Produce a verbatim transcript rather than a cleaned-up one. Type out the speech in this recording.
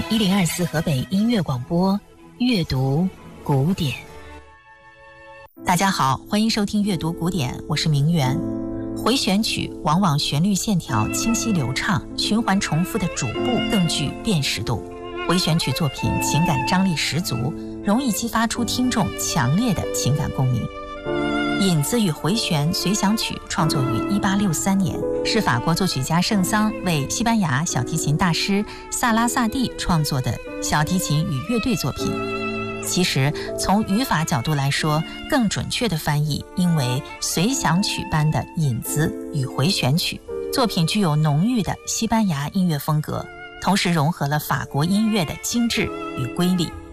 一零二四河北音乐广播，阅读古典。大家好，欢迎收听阅读古典，我是明媛。回旋曲往往旋律线条清晰流畅，循环重复的主部更具辨识度。回旋曲作品情感张力十足，容易激发出听众强烈的情感共鸣。引子与回旋随想曲创作于一八六三年，是法国作曲家圣桑为西班牙小提琴大师萨拉萨蒂创作的小提琴与乐队作品。其实从语法角度来说，更准确的翻译应为随想曲般的引子与回旋曲。作品具有浓郁的西班牙音乐风格，同时融合了法国音乐的精致与瑰丽。